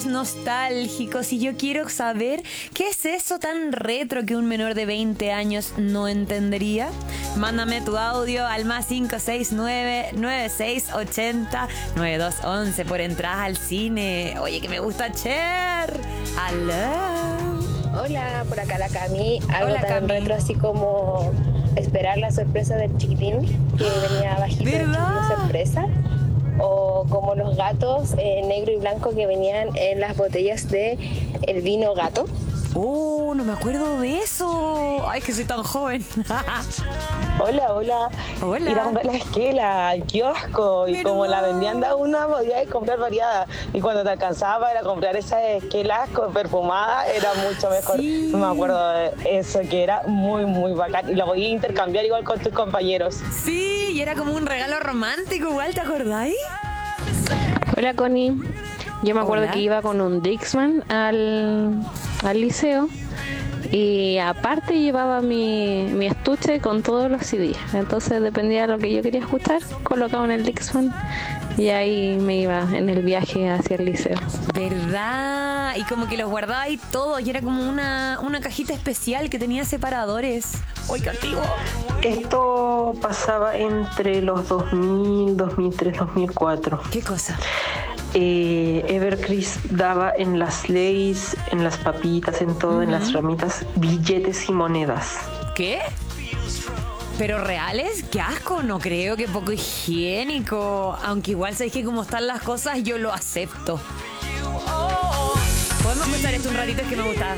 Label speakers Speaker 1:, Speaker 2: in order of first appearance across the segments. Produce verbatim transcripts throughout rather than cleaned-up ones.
Speaker 1: todos nostálgicos y yo quiero saber qué es eso tan retro que un menor de veinte años no entendería. Mándame tu audio al más cinco seis nueve, nueve seis ocho cero, nueve dos once por entradas al cine. Oye, que me gusta Cher. Hello.
Speaker 2: Hola, por acá la Cami. Algo
Speaker 1: Hola,
Speaker 2: tan
Speaker 1: Cami.
Speaker 2: retro así como esperar la sorpresa del chiquitín que venía bajito de
Speaker 1: ¿Verdad?
Speaker 2: chiquitín sorpresa. O como los gatos eh, negro y blanco que venían en las botellas de el vino gato.
Speaker 1: Oh, no me acuerdo de eso. Ay, que soy tan joven.
Speaker 3: Hola, hola.
Speaker 1: Hola.
Speaker 3: Ir a comprar la esquela al kiosco y
Speaker 1: ¿Verdad?
Speaker 3: como la vendían de una podías comprar variada. Y cuando te alcanzaba para comprar esas esquelas con perfumadas era mucho mejor.
Speaker 1: Sí.
Speaker 3: No me acuerdo de eso, que era muy, muy bacán. Y lo podías intercambiar igual con tus compañeros.
Speaker 1: Sí, y era como un regalo romántico igual, ¿te acordáis?
Speaker 4: Hola Connie, yo me acuerdo
Speaker 1: Hola.
Speaker 4: que iba con un Dixman al, al liceo y aparte llevaba mi, mi estuche con todos los C Ds, entonces dependía de lo que yo quería escuchar, colocaba en el Dixman y ahí me iba en el viaje hacia el liceo.
Speaker 1: ¿Verdad? Y como que los guardaba ahí todos y era como una, una cajita especial que tenía separadores. ¡Uy, qué antiguo!
Speaker 5: Esto pasaba entre los dos mil, dos mil tres, dos mil cuatro.
Speaker 1: ¿Qué cosa?
Speaker 5: Eh, Evercris daba en las leyes, en las papitas, en todo,
Speaker 1: Ujú.
Speaker 5: en las ramitas, billetes y monedas.
Speaker 1: ¿Qué? ¿Pero reales? ¡Qué asco! No creo, que poco higiénico. Aunque igual sabéis que como están las cosas, yo lo acepto. ¿Podemos escuchar esto un ratito? Es que me gusta.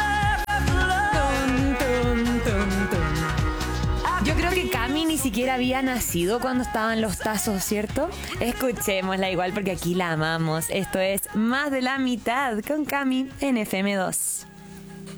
Speaker 1: Tum, tum, tum, tum. Yo creo que Cami ni siquiera había nacido cuando estaban los tazos, ¿cierto? Escuchémosla igual porque aquí la amamos. Esto es Más de la Mitad con Cami en F M dos.